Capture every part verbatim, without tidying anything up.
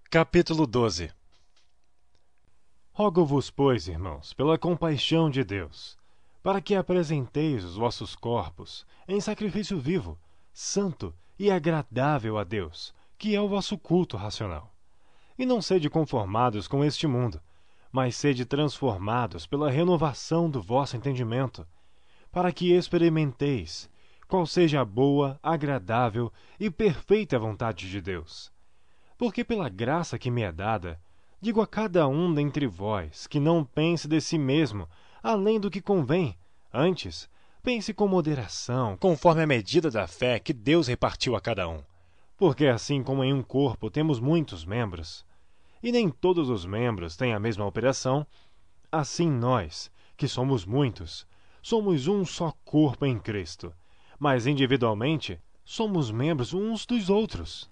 Capítulo doze. Rogo-vos, pois, irmãos, pela compaixão de Deus, para que apresenteis os vossos corpos em sacrifício vivo, santo e agradável a Deus, que é o vosso culto racional. E não sede conformados com este mundo, mas sede transformados pela renovação do vosso entendimento, para que experimenteis qual seja a boa, agradável e perfeita vontade de Deus. Porque pela graça que me é dada, digo a cada um dentre vós que não pense de si mesmo além do que convém, antes pense com moderação, conforme a medida da fé que Deus repartiu a cada um. Porque assim como em um corpo temos muitos membros, e nem todos os membros têm a mesma operação, assim nós, que somos muitos, somos um só corpo em Cristo, mas individualmente somos membros uns dos outros.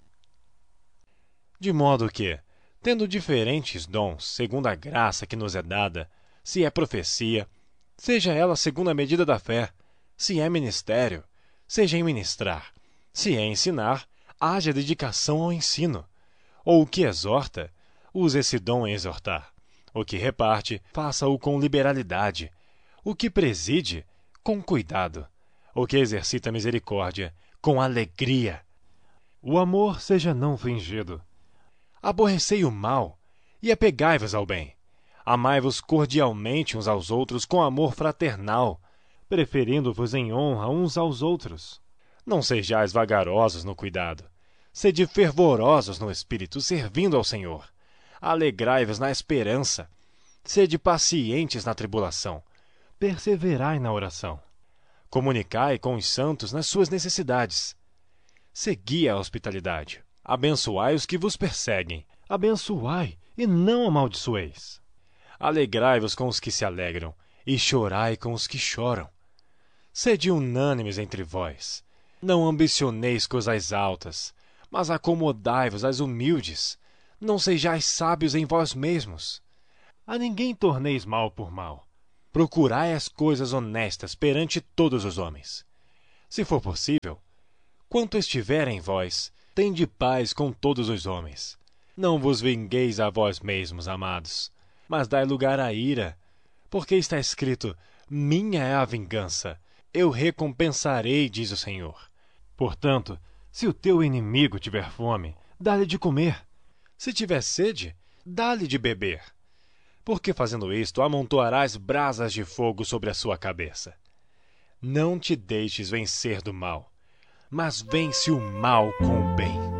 De modo que, tendo diferentes dons segundo a graça que nos é dada, se é profecia, seja ela segundo a medida da fé, se é ministério, seja em ministrar, se é ensinar, haja dedicação ao ensino. Ou o que exorta, use esse dom em exortar. O que reparte, faça-o com liberalidade. O que preside, com cuidado. O que exercita misericórdia, com alegria. O amor seja não fingido. Aborrecei o mal e apegai-vos ao bem. Amai-vos cordialmente uns aos outros com amor fraternal, preferindo-vos em honra uns aos outros. Não sejais vagarosos no cuidado. Sede fervorosos no espírito, servindo ao Senhor. Alegrai-vos na esperança. Sede pacientes na tribulação. Perseverai na oração. Comunicai com os santos nas suas necessidades. Segui a hospitalidade. Abençoai os que vos perseguem. Abençoai e não amaldiçoeis. Alegrai-vos com os que se alegram, e chorai com os que choram. Sede unânimes entre vós. Não ambicioneis coisas altas, mas acomodai-vos às humildes. Não sejais sábios em vós mesmos. A ninguém torneis mal por mal. Procurai as coisas honestas perante todos os homens. Se for possível, quanto estiver em vós, tende paz com todos os homens. Não vos vingueis a vós mesmos, amados, mas dai lugar à ira, porque está escrito: minha é a vingança, eu recompensarei, diz o Senhor. Portanto, se o teu inimigo tiver fome, dá-lhe de comer. Se tiver sede, dá-lhe de beber. Porque fazendo isto, amontoarás brasas de fogo sobre a sua cabeça. Não te deixes vencer do mal, mas vence o mal com o bem.